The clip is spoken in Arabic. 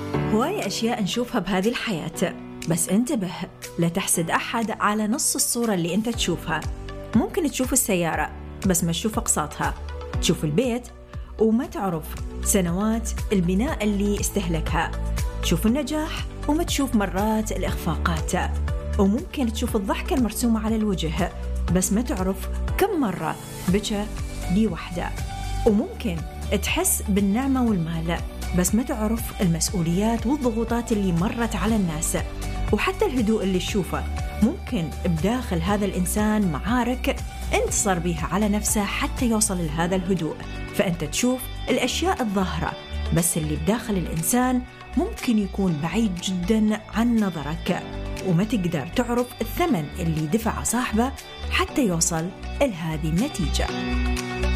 هواية أشياء نشوفها بهذه الحياة، بس انتبه لا تحسد أحد على نص الصورة اللي أنت تشوفها. ممكن تشوف السيارة بس ما تشوف أقساطها، تشوف البيت وما تعرف سنوات البناء اللي استهلكها، تشوف النجاح وما تشوف مرات الإخفاقات، وممكن تشوف الضحكة المرسومة على الوجه بس ما تعرف كم مرة بكى دي وحدة، وممكن تحس بالنعمة والمال بس ما تعرف المسؤوليات والضغوطات اللي مرت على الناس. وحتى الهدوء اللي تشوفه ممكن بداخل هذا الإنسان معارك انتصر بيها على نفسه حتى يوصل لهذا الهدوء. فأنت تشوف الأشياء الظاهرة، بس اللي بداخل الإنسان ممكن يكون بعيد جدا عن نظرك، وما تقدر تعرف الثمن اللي دفع صاحبه حتى يوصل لهذه النتيجة.